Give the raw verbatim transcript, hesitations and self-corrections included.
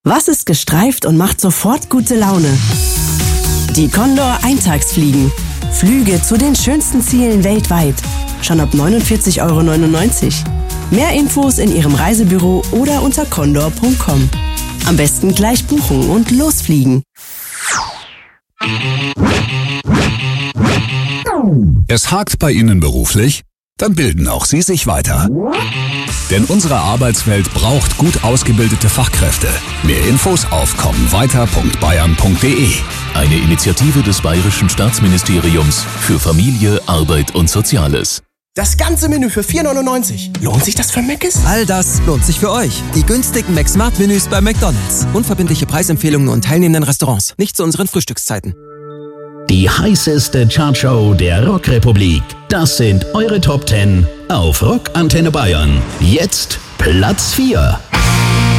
Was ist gestreift und macht sofort gute Laune? Die Condor Eintagsfliegen. Flüge zu den schönsten Zielen weltweit. Schon ab neunundvierzig Euro neunundneunzig. Mehr Infos in Ihrem Reisebüro oder unter condor punkt com. Am besten gleich buchen und losfliegen. Es hakt bei Ihnen beruflich? Dann bilden auch Sie sich weiter. Denn unsere Arbeitswelt braucht gut ausgebildete Fachkräfte. Mehr Infos auf kommenweiter punkt bayern punkt de. Eine Initiative des Bayerischen Staatsministeriums für Familie, Arbeit und Soziales. Das ganze Menü für vier neunundneunzig. Lohnt sich das für Mc's? All das lohnt sich für euch. Die günstigen McSmart-Menüs bei McDonald's. Unverbindliche Preisempfehlungen und teilnehmenden Restaurants. Nicht zu unseren Frühstückszeiten. Die heißeste Chartshow der Rockrepublik. Das sind eure Top zehn auf Rock Antenne Bayern. Jetzt Platz vier.